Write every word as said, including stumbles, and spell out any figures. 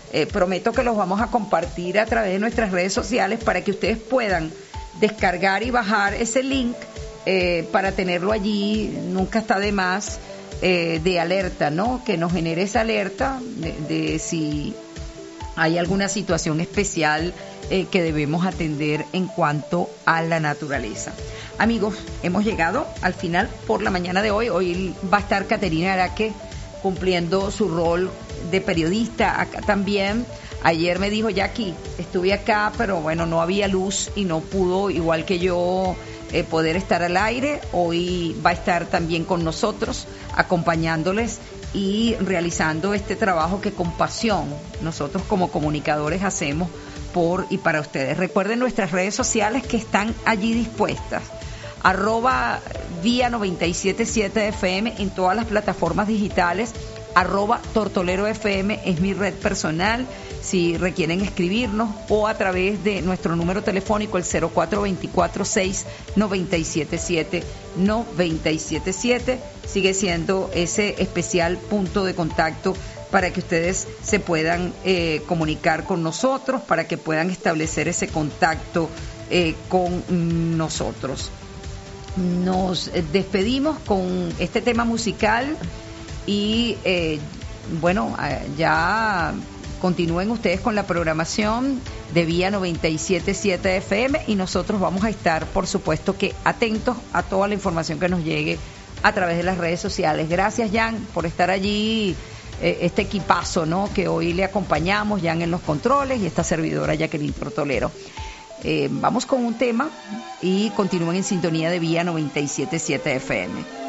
eh, prometo que los vamos a compartir a través de nuestras redes sociales para que ustedes puedan descargar y bajar ese link eh, para tenerlo allí. Nunca está de más eh, de alerta, ¿no? Que nos genere esa alerta de, de si hay alguna situación especial eh, que debemos atender en cuanto a la naturaleza. Amigos, hemos llegado al final por la mañana de hoy. Hoy va a estar Caterina Araque cumpliendo su rol de periodista acá también. Ayer me dijo, Jackie, estuve acá, pero bueno, no había luz y no pudo, igual que yo, eh, poder estar al aire. Hoy va a estar también con nosotros, acompañándoles y realizando este trabajo que con pasión nosotros como comunicadores hacemos por y para ustedes. Recuerden nuestras redes sociales que están allí dispuestas. Arroba Vía noventa y siete punto siete F M en todas las plataformas digitales. Arroba Tortolero F M es mi red personal, si requieren escribirnos, o a través de nuestro número telefónico, el cero cuatro dos cuatro seis nueve siete siete nueve siete siete. Sigue siendo ese especial punto de contacto para que ustedes se puedan eh, comunicar con nosotros, para que puedan establecer ese contacto eh, con nosotros. Nos despedimos con este tema musical y eh, bueno, ya continúen ustedes con la programación de Vía noventa y siete punto siete F M y nosotros vamos a estar, por supuesto, que atentos a toda la información que nos llegue a través de las redes sociales. Gracias, Jan, por estar allí, eh, este equipazo, ¿no?, que hoy le acompañamos, Jan en los controles y esta servidora Jacqueline Tortolero. Eh, vamos con un tema y continúen en sintonía de Vía noventa y siete punto siete F M.